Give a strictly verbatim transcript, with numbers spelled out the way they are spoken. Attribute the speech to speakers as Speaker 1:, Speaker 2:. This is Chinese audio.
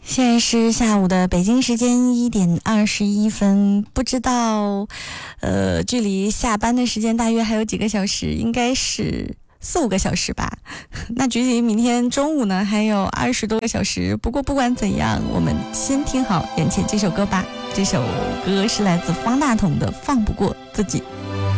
Speaker 1: 现在是下午的北京时间一点二十一分，不知道，呃，距离下班的时间大约还有几个小时，应该是四五个小时吧。那距离明天中午呢，还有二十多个小时。不过不管怎样，我们先听好眼前这首歌吧。这首歌是来自方大同的《放不过自己》。